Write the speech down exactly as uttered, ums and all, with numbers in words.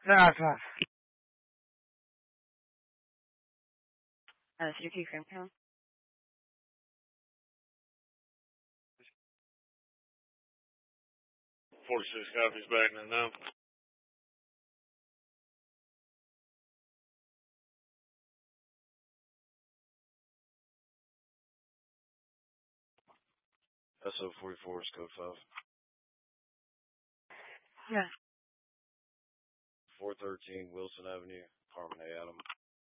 Nah, it's not. Uh, C T Cream Town. forty-six copies back in now. S O forty-four is code five. Yeah. four thirteen Wilson Avenue, apartment A, Adam.